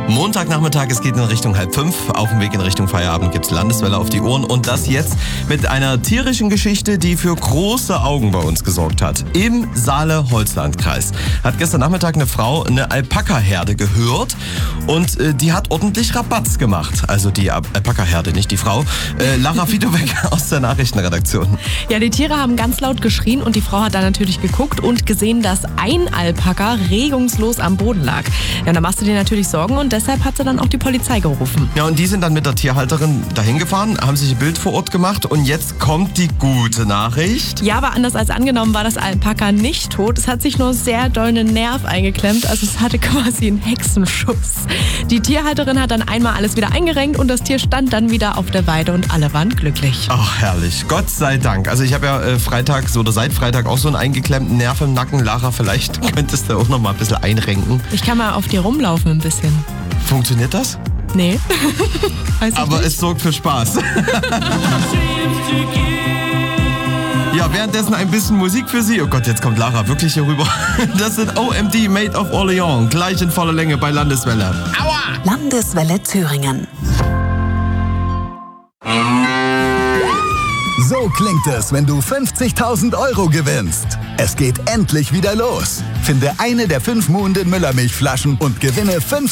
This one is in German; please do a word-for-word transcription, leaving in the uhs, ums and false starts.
Montagnachmittag, es geht in Richtung halb fünf. Auf dem Weg in Richtung Feierabend gibt's Landeswelle auf die Ohren. Und das jetzt mit einer tierischen Geschichte, die für große Augen bei uns gesorgt hat. Im Saale-Holzlandkreis hat gestern Nachmittag eine Frau eine Alpaka-Herde gehört. Und äh, die hat ordentlich Rabatz gemacht. Also die Alpaka-Herde, nicht die Frau. Äh, Lara Fitowek aus der Nachrichtenredaktion. Ja, die Tiere haben ganz laut geschrien und die Frau hat dann natürlich geguckt und gesehen, dass ein Alpaka regungslos am Boden lag. Ja, da machst du dir natürlich Sorgen und deshalb hat sie dann auch die Polizei gerufen. Ja, und die sind dann mit der Tierhalterin dahin gefahren, haben sich ein Bild vor Ort gemacht und jetzt kommt die gute Nachricht. Ja, aber anders als angenommen war das Alpaka nicht tot. Es hat sich nur sehr doll einen Nerv eingeklemmt, also es hatte quasi einen Hexenschuss. Die Tierhalterin hat dann einmal alles wieder eingerenkt und das Tier stand dann wieder auf der Weide und alle waren glücklich. Ach, herrlich. Gott sei Dank. Also ich habe ja äh, freitags oder seit Freitag auch so einen eingeklemmten Nerv im Nacken. Lara, vielleicht könntest du auch noch mal ein bisschen einrenken. Ich kann mal auf dir rumlaufen ein bisschen. Funktioniert das? Nee. Weiß ich Aber nicht. es sorgt für Spaß. Ja, währenddessen ein bisschen Musik für Sie. Oh Gott, jetzt kommt Lara wirklich hier rüber. Das sind O M D Made of Orleans. Gleich in voller Länge bei Landeswelle. Aua! Landeswelle Thüringen. So klingt es, wenn du fünfzigtausend Euro gewinnst. Es geht endlich wieder los. Finde eine der fünf Muhnden Müllermilchflaschen und gewinne fünf